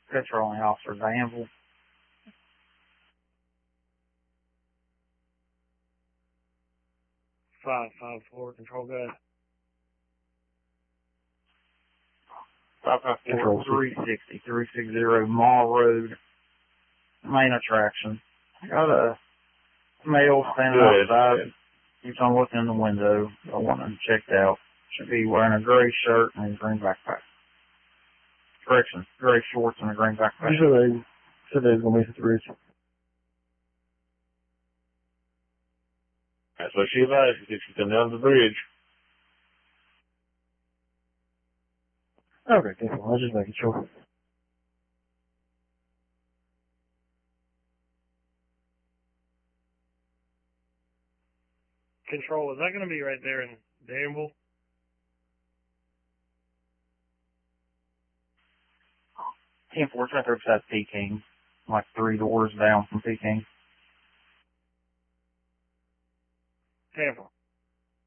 Patrolling Officer Danville. 554, control guy. 554 360 Mall Road, main attraction. I got a male standing outside. He's on looking in the window. I want him checked out. Should be wearing a gray shirt and a green backpack. Correction, gray shorts and a green backpack. Usually they said they was going to be at the bridge. That's what she advised, if you come down to the bridge. Okay, cool. I was just making sure. Control, is that going to be right there in Danville? Team 4's right there beside Peking, like 3 doors down from Peking. Danville.